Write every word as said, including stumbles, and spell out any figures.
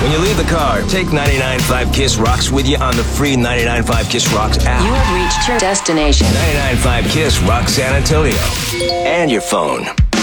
When you leave the car, take ninety-nine point five KISS Rocks with you on the free ninety-nine point five KISS Rocks app. You have reached your destination. ninety-nine point five KISS Rocks San Antonio. And your phone.